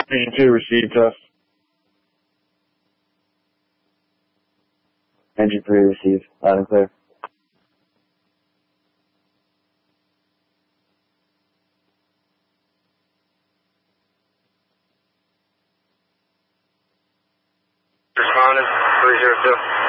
Engine 2, receive test. Engine 3, receive. Loud and clear. Responded, 302.